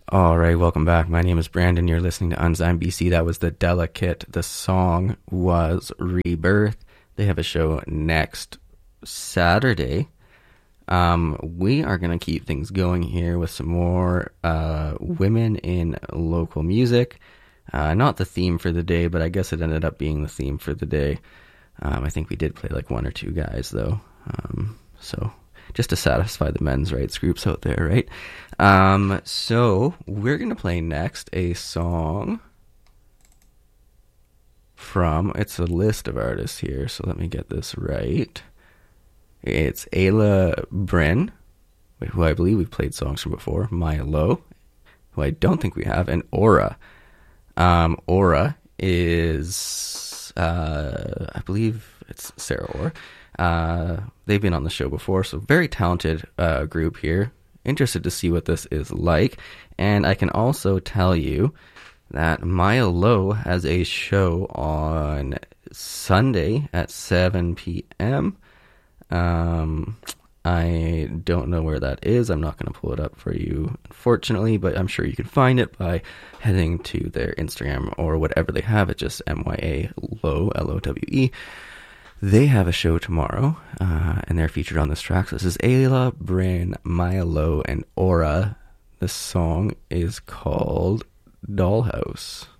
All right, welcome back. My name is Brandon. You're listening to Unzyme BC. That was the Delicate. The song was Rebirth. They have a show next Saturday. We are going to keep things going here with some more women in local music. Not the theme for the day, but I guess it ended up being the theme for the day. I think we did play like one or two guys, though. So just to satisfy the men's rights groups out there, right? So we're going to play next a song from, it's a list of artists here, so let me get this right. It's Ayla Bryn, who I believe we've played songs from before, Maya Lowe, who I don't think we have, and Aura. Aura is, I believe it's Sarah Orr. They've been on the show before, so very talented group here. Interested to see what this is like. And I can also tell you that Maya Lowe has a show on Sunday at 7 p.m. I don't know where that is. I'm not going to pull it up for you, unfortunately, but I'm sure you can find it by heading to their Instagram or whatever they have. It's just MYA Lowe, Lowe. They have a show tomorrow, and they're featured on this track. So this is Ayla Bryn, Maya Lowe, and Aura. The song is called Dollhouse.